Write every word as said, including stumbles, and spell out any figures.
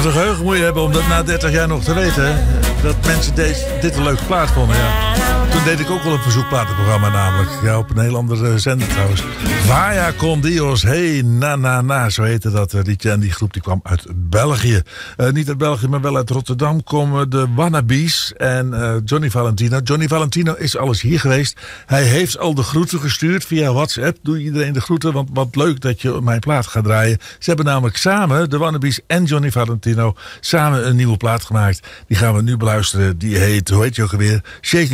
een geheugen moet je hebben om dat na dertig jaar nog te weten. Hè? Dat mensen deze, dit een leuke plaat vonden. Ja. Toen deed ik ook wel een verzoekplatenprogramma namelijk. Ja, op een heel andere zender trouwens. Vaya con Dios, hey na na na. Zo heette dat liedje. En die groep die kwam uit België. Uh, niet uit België, maar wel uit Rotterdam komen de Wannabes en uh, Johnny Valentino. Johnny Valentino is alles hier geweest. Hij heeft al de groeten gestuurd via WhatsApp. Doe iedereen de groeten, want wat leuk dat je mijn plaat gaat draaien. Ze hebben namelijk samen, de Wannabes en Johnny Valentino, samen een nieuwe plaat gemaakt. Die gaan we nu beluisteren. Die heet, hoe heet je ook alweer? Shake